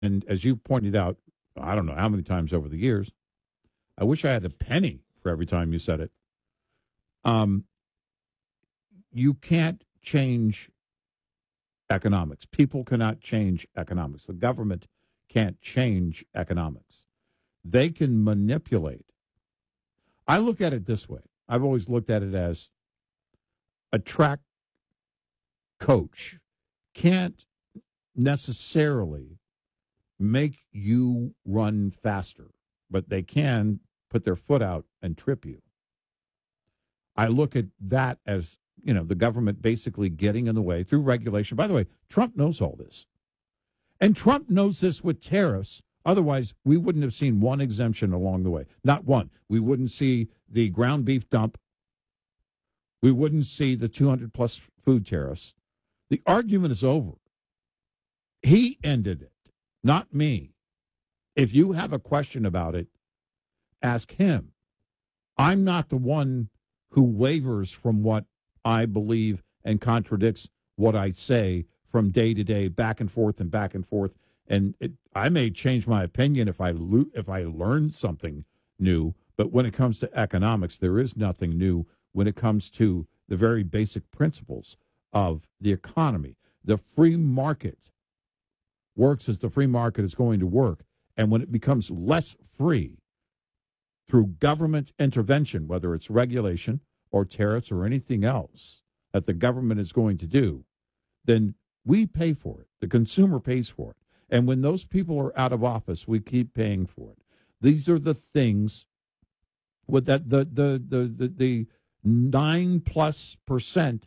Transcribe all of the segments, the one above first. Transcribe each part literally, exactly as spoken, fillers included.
And as you pointed out, I don't know how many times over the years, I wish I had a penny for every time you said it. Um, you can't change economics. People cannot change economics. The government can't change economics. They can manipulate. I look at it this way. I've always looked at it as a track coach can't necessarily make you run faster, but they can put their foot out and trip you. I look at that as, you know, the government basically getting in the way through regulation. By the way, Trump knows all this. And Trump knows this with tariffs. Otherwise, we wouldn't have seen one exemption along the way. Not one. We wouldn't see the ground beef dump. We wouldn't see the two hundred plus food tariffs. The argument is over. He ended it, not me. If you have a question about it, ask him. I'm not the one who wavers from what I believe and contradicts what I say from day to day, back and forth and back and forth. And it, I may change my opinion if I lo- if I learn something new. But when it comes to economics, there is nothing new when it comes to the very basic principles of the economy. The free market works as the free market is going to work. And when it becomes less free through government intervention, whether it's regulation or tariffs or anything else that the government is going to do, then we pay for it. The consumer pays for it. And when those people are out of office, we keep paying for it. These are the things with that the the the the, the nine plus percent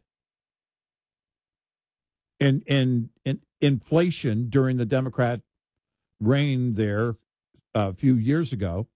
in, in in inflation during the Democrat reign there a few years ago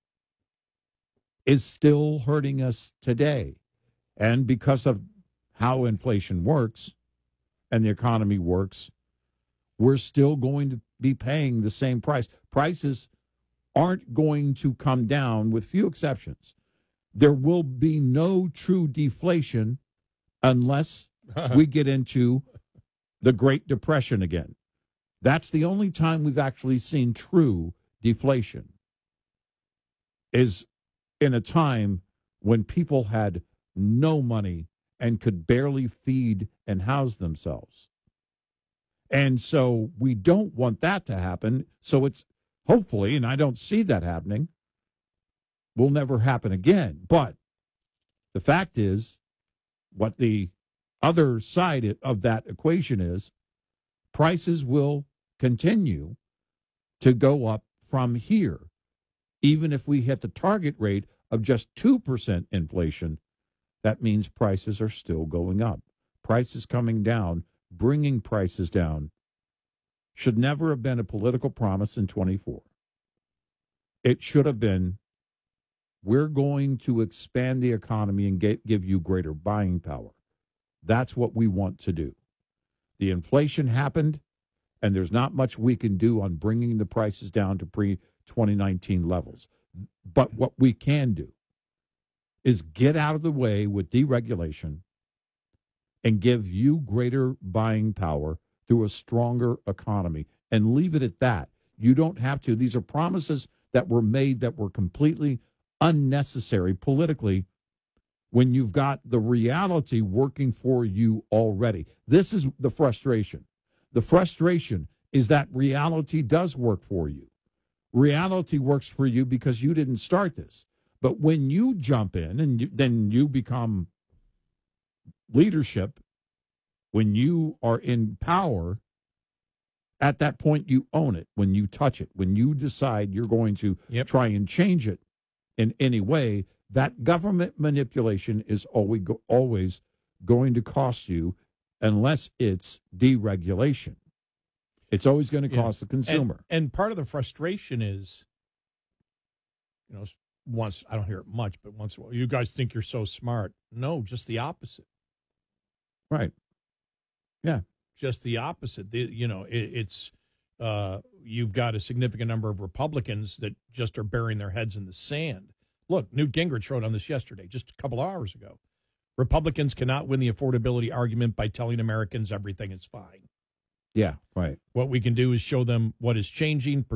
is still hurting us today. And because of how inflation works and the economy works, we're still going to be paying the same price. Prices aren't going to come down, with few exceptions. There will be no true deflation unless we get into the Great Depression again. That's the only time we've actually seen true deflation, is in a time when people had no money and could barely feed and house themselves. And so we don't want that to happen. So it's hopefully, and I don't see that happening, will never happen again. But the fact is, what the other side of that equation is, prices will continue to go up from here. Even if we hit the target rate of just two percent inflation, that means prices are still going up. Prices coming down, bringing prices down, should never have been a political promise in twenty-four. It should have been, we're going to expand the economy and get, give you greater buying power. That's what we want to do. The inflation happened, and there's not much we can do on bringing the prices down to pre twenty nineteen levels. But what we can do is get out of the way with deregulation and give you greater buying power through a stronger economy, and leave it at that. You don't have to. These are promises that were made that were completely unnecessary politically when you've got the reality working for you already. This is the frustration. The frustration is that reality does work for you. Reality works for you because you didn't start this. But when you jump in and you, then you become leadership, when you are in power, at that point you own it. When you touch it, when you decide you're going to yep. try and change it in any way, that government manipulation is always, always going to cost you unless it's deregulation. It's always going to cost yeah. the consumer. And, and part of the frustration is, you know, once, I don't hear it much, but once in a while, you guys think you're so smart. No, just the opposite. Right. Yeah. Just the opposite. The, you know, it, it's, uh, you've got a significant number of Republicans that just are burying their heads in the sand. Look, Newt Gingrich wrote on this yesterday, just a couple hours ago. Republicans cannot win the affordability argument by telling Americans everything is fine. Yeah, right. What we can do is show them what is changing,